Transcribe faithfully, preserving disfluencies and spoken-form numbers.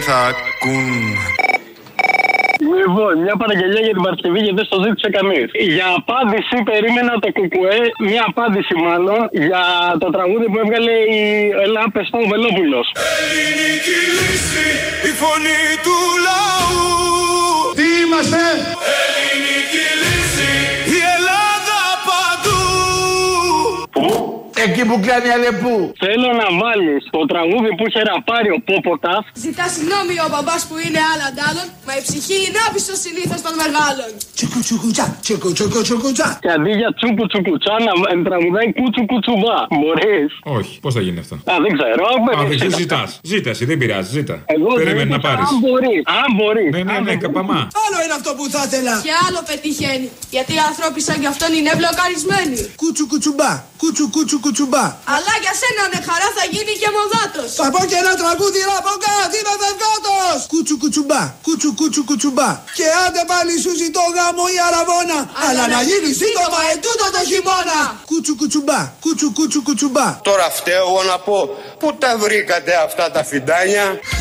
θα ακούν. Λοιπόν, μια παραγγελία για την Παρασκευή γιατί δεν στο ζήτησε κανείς. Για απάντηση περίμενα το κουκουέ, μια απάντηση μάλλον, για το τραγούδι που έβγαλε η Ελά Πεστό Βελόπουλος. Ελληνική λύση, η φωνή του λαού. Τι είμαστε? Ελληνική λύση, η Ελλάδα παντού. Πού? Εκεί που κάνει Αλεπού. Θέλω να βάλεις το τραγούδι που είχε ραπάρει ο Πόποτας. Ζητά συγγνώμη ο μπαμπάς που είναι άλλα ντάλλον, μα η ψυχή είναι άπιστος συνήθως των μεγάλων. Τσουκου τσουκουτζά, τσουκου τσουκου τσουκουτζά. Και αντί για τσούκου τσουκουτσά να τραγουδάει κούτσου κουτσουμπά. Μπορείς? Όχι, πώς θα γίνει αυτό? Α, δεν ξέρω. Α, δεν ξέρεις, ζητάς. Ζήτα εσύ, δεν πειράζει, ζήτα. Εγώ περίμενε να πάρεις. Αν μπορεί, αν μπορεί. Ναι, ναι, ναι, καπαμά. Άλλο είναι αυτό που θα ήθελα. Και άλλο πετυχαίνει, γιατί οι άνθρωποι σαν κι αυτόν είναι μπλοκαρισμένοι. Κούτσου κουτσουμπά, κούτσου κούτσου κουτσουμπά. Αλλά για σένα ναι χαρά θα γίνει και μοδάτος. Θα πω και ένα τραγούδι ράπο κάτω, είμαι φευκάτος. Κούτσου κουτσουμπά, κούτσου κούτσου κουτσουμπά. Και άντε πάλι σου ζητώ γάμο η αραβόνα. Αλλά να γίνει σύντομα ετούτο το χειμώνα. Κούτσου κουτσουμπά, κούτσου κούτσου κουτσουμπά. Τώρα φταίω εγώ να πω, πού τα βρήκατε αυτά τα φιντάνια?